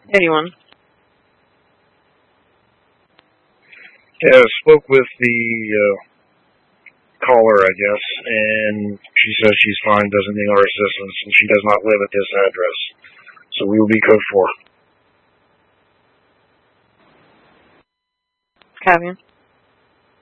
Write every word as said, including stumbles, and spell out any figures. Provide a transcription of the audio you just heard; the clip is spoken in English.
Anyone? Yeah, I spoke with the uh, caller, I guess, and she says she's fine, doesn't need our assistance, and she does not live at this address. So we will be code four. Cavian.